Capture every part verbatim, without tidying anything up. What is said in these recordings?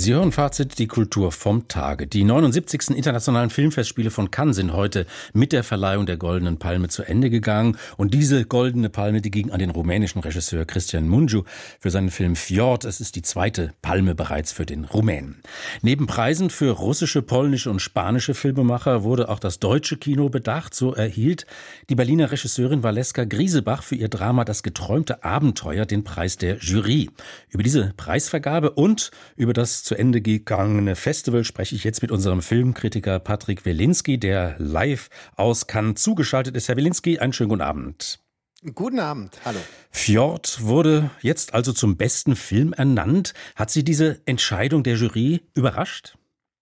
Sie hören Fazit, die Kultur vom Tage. Die neunundsiebzigsten Internationalen Filmfestspiele von Cannes sind heute mit der Verleihung der Goldenen Palme zu Ende gegangen. Und diese Goldene Palme, die ging an den rumänischen Regisseur Cristian Mungiu für seinen Film Fjord. Es ist die zweite Palme bereits für den Rumänen. Neben Preisen für russische, polnische und spanische Filmemacher wurde auch das deutsche Kino bedacht. So erhielt die Berliner Regisseurin Valeska Griesebach für ihr Drama Das geträumte Abenteuer den Preis der Jury. Über diese Preisvergabe und über das zu Ende gegangene Festival spreche ich jetzt mit unserem Filmkritiker Patrick Welinski, der live aus Cannes zugeschaltet ist. Herr Welinski, einen schönen guten Abend. Guten Abend, hallo. Fjord wurde jetzt also zum besten Film ernannt. Hat Sie diese Entscheidung der Jury überrascht?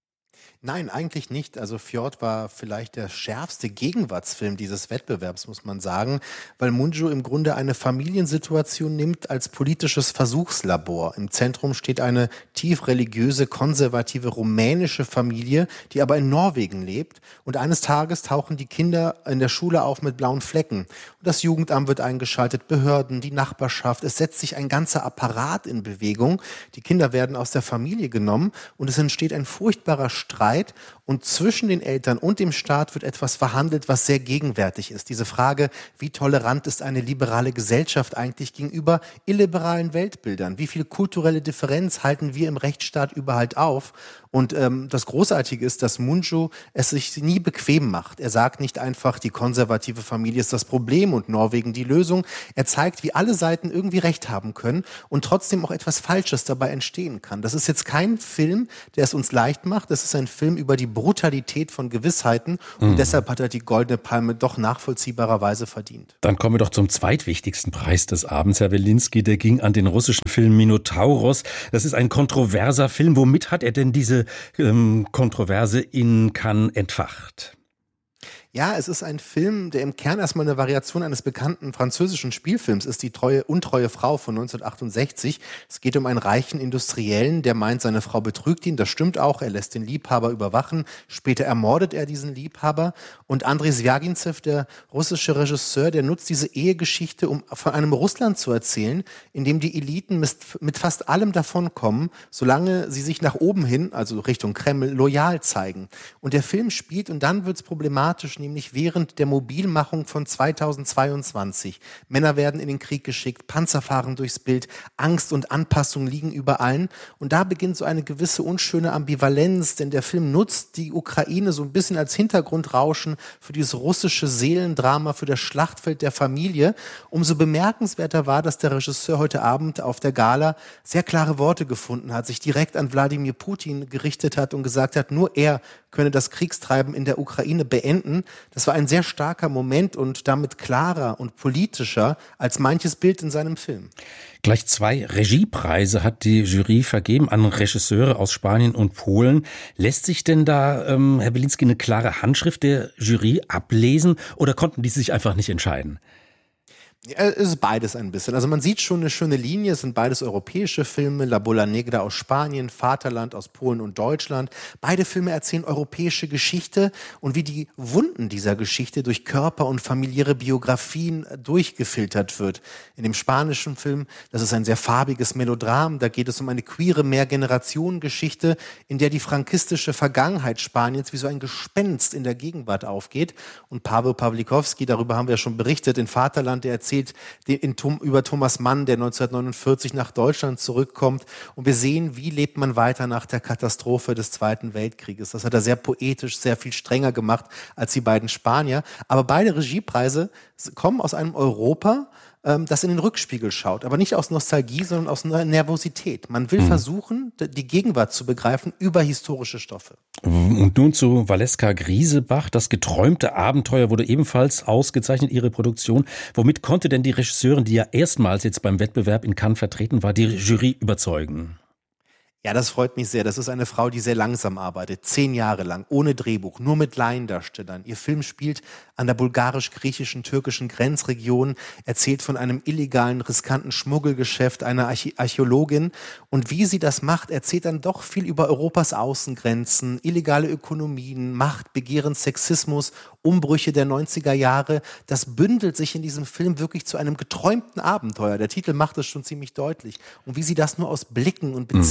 Nein, eigentlich nicht. Also Fjord war vielleicht der schärfste Gegenwartsfilm dieses Wettbewerbs, muss man sagen, weil Mungiu im Grunde eine Familiensituation nimmt als politisches Versuchslabor. Im Zentrum steht eine tief religiöse, konservative rumänische Familie, die aber in Norwegen lebt. Und eines Tages tauchen die Kinder in der Schule auf mit blauen Flecken. Und das Jugendamt wird eingeschaltet, Behörden, die Nachbarschaft. Es setzt sich ein ganzer Apparat in Bewegung. Die Kinder werden aus der Familie genommen und es entsteht ein furchtbarer Streit. Und zwischen den Eltern und dem Staat wird etwas verhandelt, was sehr gegenwärtig ist. Diese Frage, wie tolerant ist eine liberale Gesellschaft eigentlich gegenüber illiberalen Weltbildern? Wie viel kulturelle Differenz halten wir im Rechtsstaat überhaupt auf? Und ähm, das Großartige ist, dass Mungiu es sich nie bequem macht. Er sagt nicht einfach, die konservative Familie ist das Problem und Norwegen die Lösung. Er zeigt, wie alle Seiten irgendwie recht haben können und trotzdem auch etwas Falsches dabei entstehen kann. Das ist jetzt kein Film, der es uns leicht macht. Das ist ein Film über die Brutalität von Gewissheiten und mhm. deshalb hat er die Goldene Palme doch nachvollziehbarerweise verdient. Dann kommen wir doch zum zweitwichtigsten Preis des Abends, Herr Welinski. Der ging an den russischen Film Minotauros. Das ist ein kontroverser Film. Womit hat er denn diese ähm, Kontroverse in Cannes entfacht? Ja, es ist ein Film, der im Kern erstmal eine Variation eines bekannten französischen Spielfilms ist, die treue, untreue Frau von neunzehnhundertachtundsechzig. Es geht um einen reichen Industriellen, der meint, seine Frau betrügt ihn. Das stimmt auch. Er lässt den Liebhaber überwachen. Später ermordet er diesen Liebhaber. Und Andrei Swjagintsev, der russische Regisseur, der nutzt diese Ehegeschichte, um von einem Russland zu erzählen, in dem die Eliten mit fast allem davonkommen, solange sie sich nach oben hin, also Richtung Kreml, loyal zeigen. Und der Film spielt, und dann wird es problematisch, nämlich während der Mobilmachung von zweitausendzweiundzwanzig. Männer werden in den Krieg geschickt, Panzer fahren durchs Bild, Angst und Anpassung liegen über allen. Und da beginnt so eine gewisse unschöne Ambivalenz, denn der Film nutzt die Ukraine so ein bisschen als Hintergrundrauschen für dieses russische Seelendrama, für das Schlachtfeld der Familie. Umso bemerkenswerter war, dass der Regisseur heute Abend auf der Gala sehr klare Worte gefunden hat, sich direkt an Wladimir Putin gerichtet hat und gesagt hat, nur er könne das Kriegstreiben in der Ukraine beenden. Das war ein sehr starker Moment und damit klarer und politischer als manches Bild in seinem Film. Gleich zwei Regiepreise hat die Jury vergeben an Regisseure aus Spanien und Polen. Lässt sich denn da, ähm, Herr Welinski, eine klare Handschrift der Jury ablesen oder konnten die sich einfach nicht entscheiden? Ja, es ist beides ein bisschen. Also man sieht schon eine schöne Linie. Es sind beides europäische Filme. La Bola Negra aus Spanien, Vaterland aus Polen und Deutschland. Beide Filme erzählen europäische Geschichte und wie die Wunden dieser Geschichte durch Körper und familiäre Biografien durchgefiltert wird. In dem spanischen Film, das ist ein sehr farbiges Melodram. Da geht es um eine queere Mehrgenerationengeschichte, in der die frankistische Vergangenheit Spaniens wie so ein Gespenst in der Gegenwart aufgeht. Und Paweł Pawlikowski, darüber haben wir ja schon berichtet, in Vaterland, der erzählt in, über Thomas Mann, der neunzehnhundertneunundvierzig nach Deutschland zurückkommt. Und wir sehen, wie lebt man weiter nach der Katastrophe des Zweiten Weltkrieges. Das hat er sehr poetisch, sehr viel strenger gemacht als die beiden Spanier. Aber beide Regiepreise kommen aus einem Europa, das in den Rückspiegel schaut, aber nicht aus Nostalgie, sondern aus Nervosität. Man will mhm. versuchen, die Gegenwart zu begreifen über historische Stoffe. Und nun zu Valeska Griesebach. Das geträumte Abenteuer wurde ebenfalls ausgezeichnet, ihre Produktion. Womit konnte denn die Regisseurin, die ja erstmals jetzt beim Wettbewerb in Cannes vertreten war, die Jury überzeugen? Ja, das freut mich sehr. Das ist eine Frau, die sehr langsam arbeitet. Zehn Jahre lang, ohne Drehbuch, nur mit Laiendarstellern. Ihr Film spielt an der bulgarisch-griechischen, türkischen Grenzregion, erzählt von einem illegalen, riskanten Schmuggelgeschäft einer Archä- Archäologin. Und wie sie das macht, erzählt dann doch viel über Europas Außengrenzen, illegale Ökonomien, Macht, Begehren, Sexismus, Umbrüche der neunziger Jahre. Das bündelt sich in diesem Film wirklich zu einem geträumten Abenteuer. Der Titel macht es schon ziemlich deutlich. Und wie sie das nur aus Blicken und Beziehungen heraus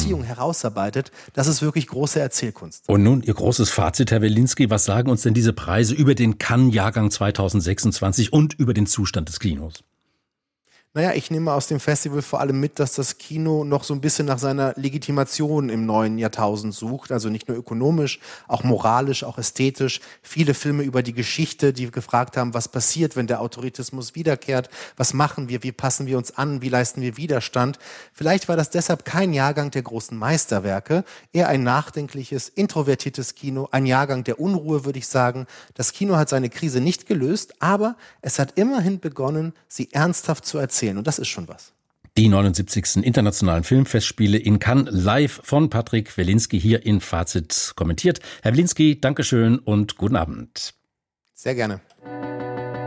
herausarbeitet, das ist wirklich große Erzählkunst. Und nun Ihr großes Fazit, Herr Welinski. Was sagen uns denn diese Preise über den Cannes-Jahrgang zweitausendsechsundzwanzig und über den Zustand des Kinos? Naja, ich nehme aus dem Festival vor allem mit, dass das Kino noch so ein bisschen nach seiner Legitimation im neuen Jahrtausend sucht. Also nicht nur ökonomisch, auch moralisch, auch ästhetisch. Viele Filme über die Geschichte, die gefragt haben, was passiert, wenn der Autoritismus wiederkehrt? Was machen wir? Wie passen wir uns an? Wie leisten wir Widerstand? Vielleicht war das deshalb kein Jahrgang der großen Meisterwerke, eher ein nachdenkliches, introvertiertes Kino. Ein Jahrgang der Unruhe, würde ich sagen. Das Kino hat seine Krise nicht gelöst, aber es hat immerhin begonnen, sie ernsthaft zu erzählen. Und das ist schon was. Die neunundsiebzigsten Internationalen Filmfestspiele in Cannes live von Patrick Welinski hier in Fazit kommentiert. Herr Welinski, Dankeschön und guten Abend. Sehr gerne.